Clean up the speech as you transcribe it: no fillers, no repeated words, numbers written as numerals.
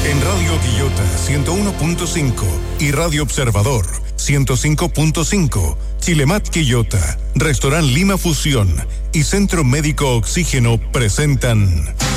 En Radio Quillota 101.5 y Radio Observador 105.5, Chilemat Quillota, Restaurant Lima Fusión y Centro Médico Oxígeno presentan